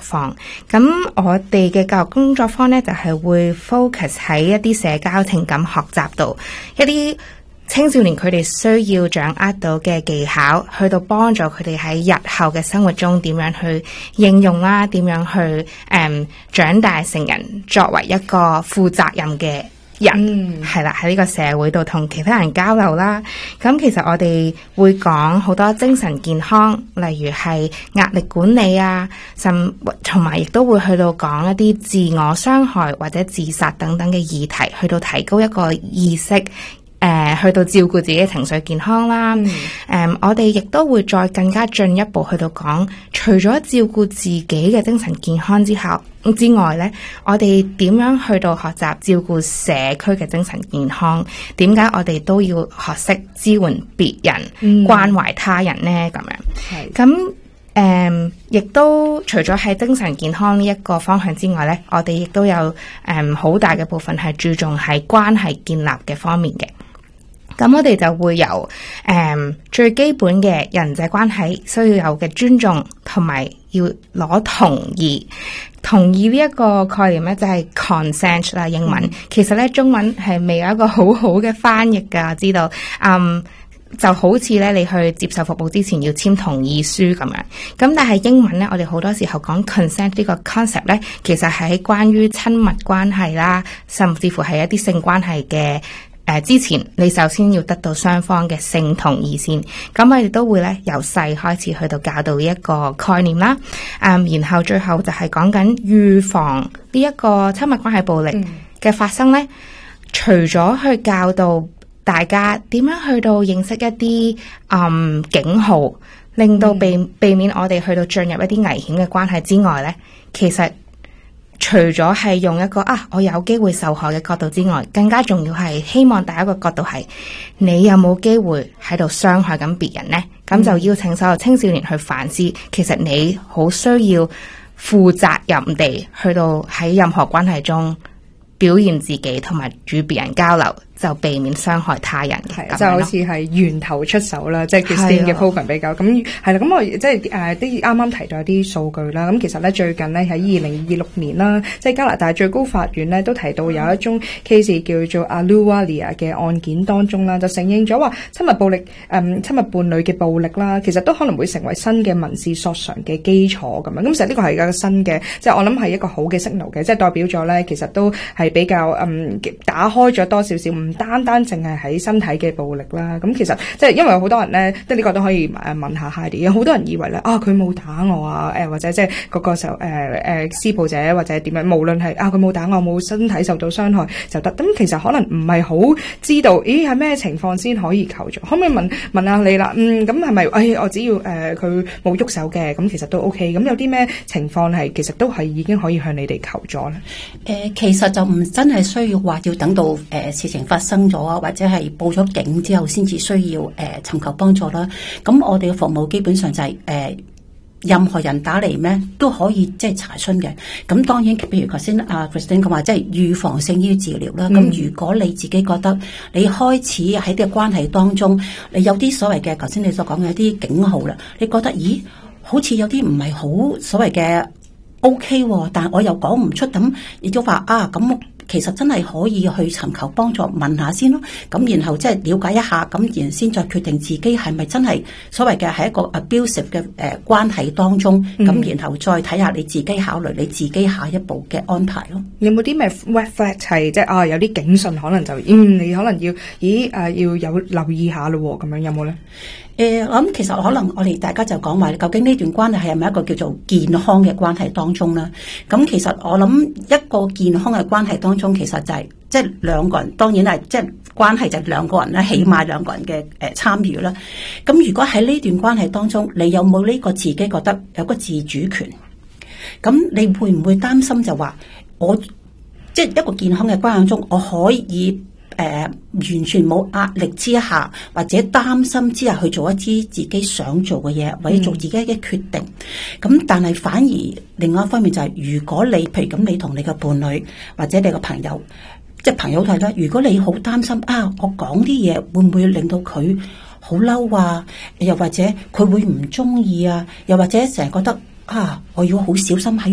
坊。咁我哋嘅教育工作坊呢，就係會 focus 喺一啲社交情感學習度，一啲青少年佢哋需要掌握到嘅技巧，去到幫助佢哋喺日後嘅生活中點樣去應用啦，點樣去長大成人，作為一個負責任嘅人，係啦，喺呢個社會度同其他人交流啦。咁其實我哋會講好多精神健康，例如係壓力管理啊，同埋亦都會去到講一啲自我傷害或者自殺等等嘅議題，去到提高一個意識。去到照顧自己嘅情緒健康啦。我哋亦都會再更加進一步去到講，除咗照顧自己嘅精神健康之外呢，我哋點樣去到學習照顧社區嘅精神健康？點解我哋都要學識支援別人、關懷他人呢？咁樣咁亦都除咗喺精神健康呢一個方向之外呢，我哋亦都有好大嘅部分係注重喺關係建立嘅方面嘅。咁我哋就會由最基本嘅人際關係需要有嘅尊重，同埋要攞同意。同意呢一個概念咧，就係 consent 啦，英文。其實咧，中文係未有一個好好嘅翻譯㗎，我知道。就好似咧，你去接受服務之前要簽同意書咁樣。咁但係英文咧，我哋好多時候講 consent 呢個 concept 咧，其實係關於親密關係啦，甚至乎係一啲性關係嘅。之前你首先要得到雙方嘅性同意先，咁我哋都會咧由細開始去到教導呢一個概念啦，然後最後就係講緊預防呢一個親密關係暴力嘅發生咧，除咗去教導大家點樣去到認識一啲警號，令到避免我哋去到進入一啲危險嘅關係之外咧，其實除咗係用一個我有機會受害嘅角度之外，更加重要係希望第一個角度係你有冇機會喺度傷害緊別人呢？咁就邀請所有青少年去反思，其實你好需要負責任地去到喺任何關係中表現自己，同埋與別人交流，就避免傷害他人嘅。 就好似係源頭出手啦，即係 Christine 嘅 program 比較咁係啦。咁我即係啲啱啱提到一啲數據啦。咁其實咧最近咧喺2026年啦，即係加拿大最高法院咧都提到有一宗 case 叫做 Ahluwalia 嘅案件當中啦，就承認咗話親密伴侶嘅暴力啦，其實都可能會成為新嘅民事索償嘅基礎咁樣。咁其實呢個係一個新嘅，即係我諗係一個好嘅 signal 嘅，即係代表咗咧其實都係比較打開咗多少少。唔單單淨係喺身體嘅暴力啦，咁其實即係因為好多人咧，即係呢個都可以問下 Heidi， 有好多人以為咧佢冇打我啊，或者即係嗰個時候施暴者或者點樣，無論係佢冇打我，冇身體受到傷害就得。咁其實可能唔係好知道，係咩情況先可以求助？可唔可以問下你啦？咁係咪我只要佢冇喐手嘅，咁其實都 OK？咁有啲咩情況係其實都係已經可以向你哋求助咧？ 其實就唔真係需要話要等到事情發生咗啊，或者係報咗警之後先至需要尋求幫助啦。咁我哋嘅服務基本上就係任何人打嚟咩都可以即係查詢嘅。咁當然，譬如頭先Christine 講話，即係預防勝於治療啦。咁如果你自己覺得你開始喺啲關係當中，你有啲所謂嘅頭先你所講嘅一啲警號啦，你覺得咦好似有啲唔係好所謂嘅 OK， 但係我又講唔出，咁亦都話咁。其實真係可以去尋求幫助，問下先咯。咁然後即係了解一下，咁然先再決定自己係咪真係所謂嘅係一個 abusive 嘅關係當中。咁然後再睇下你自己考慮你自己下一步嘅安排咯。 有冇啲咩 red flag 係即係有啲警訊可能就你可能要要有留意下咯咁樣，有冇咧？ 我諗其實可能我哋大家就講話，究竟呢段關係係咪一個叫做健康嘅關係當中呢？咁其實我諗一個健康嘅關係當中，其實就係即係兩個人，當然係即係關係就係兩個人啦，起碼兩個人嘅參與啦。咁如果喺呢段關係當中，你有冇呢個自己覺得有個自主權？咁你會唔會擔心就話我即係一個健康嘅關係中，我可以完全冇壓力之下，或者擔心之下去做一啲自己想做嘅嘢，或者做自己嘅決定。咁但係反而另外一方面就係，如果你譬如咁，你同你嘅伴侶或者你嘅朋友，即係朋友睇啦，如果你好擔心我講啲嘢會唔會令到佢好嬲啊？又或者佢會唔中意啊？又或者成日覺得我要好小心喺